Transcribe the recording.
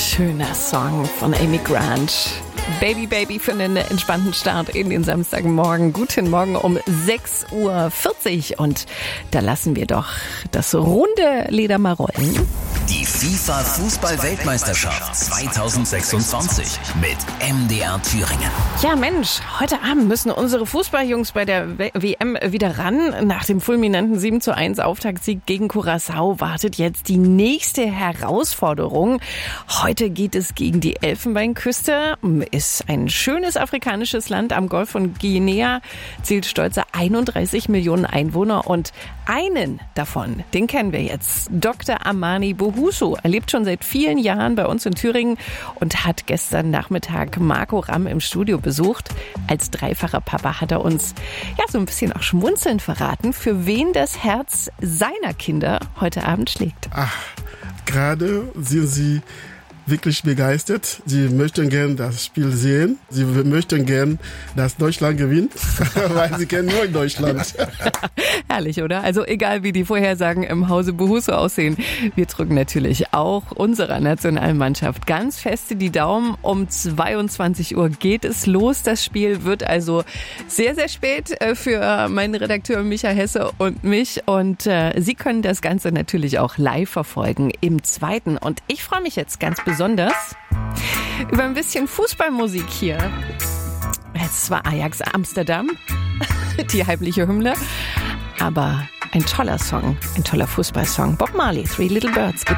Schöner Song von Amy Grant. Baby Baby für einen entspannten Start in den Samstagmorgen. Guten Morgen um 6.40 Uhr. Und da lassen wir doch das runde Leder mal rollen. Die FIFA-Fußball-Weltmeisterschaft 2026 mit MDR Thüringen. Ja Mensch, heute Abend müssen unsere Fußballjungs bei der WM wieder ran. Nach dem fulminanten 7:1 Auftaktsieg gegen Curaçao wartet jetzt die nächste Herausforderung. Heute geht es gegen die Elfenbeinküste. Ist ein schönes afrikanisches Land am Golf von Guinea, zählt stolze 31 Millionen Einwohner und einen davon, den kennen wir jetzt. Dr. Amani Bohuso. Er lebt schon seit vielen Jahren bei uns in Thüringen und hat gestern Nachmittag Marco Ramm im Studio besucht. Als dreifacher Papa hat er uns so ein bisschen auch schmunzelnd verraten, für wen das Herz seiner Kinder heute Abend schlägt. Ach, gerade sind sie wirklich begeistert. Sie möchten gern das Spiel sehen. Sie möchten gern, dass Deutschland gewinnt, weil sie kennen nur in Deutschland. Herrlich, oder? Also egal, wie die Vorhersagen im Hause Bohuso aussehen, wir drücken natürlich auch unserer Nationalmannschaft ganz feste die Daumen. Um 22 Uhr geht es los. Das Spiel wird also sehr, sehr spät für meinen Redakteur Micha Hesse und mich. Und Sie können das Ganze natürlich auch live verfolgen im Zweiten. Und ich freue mich jetzt ganz besonders über ein bisschen Fußballmusik hier. Es war Ajax Amsterdam, die heimliche Hymne, aber ein toller Song, ein toller Fußballsong. Bob Marley, Three Little Birds. Guten